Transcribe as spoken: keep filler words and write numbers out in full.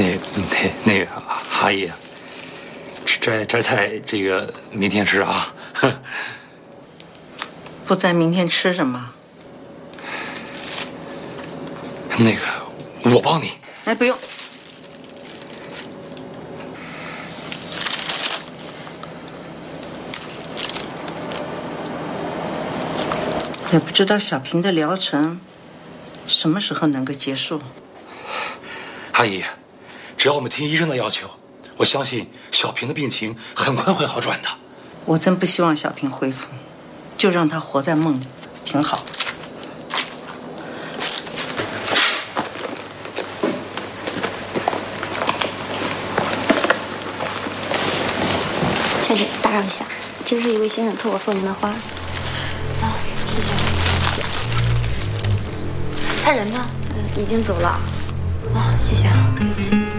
那那那个阿姨，摘摘菜这个明天吃啊。 不在明天吃什么？ 那个，我帮你。 哎，不用。也不知道小平的疗程什么时候能够结束。 阿姨，只要我们听医生的要求，我相信小平的病情很快会好转的。 我真不希望小平恢复，就让他活在梦里，挺好。 小姐，打扰一下，这是一位先生托我送您的花。啊，谢谢，谢谢。他人呢？嗯，已经走了。啊，谢谢啊，谢谢。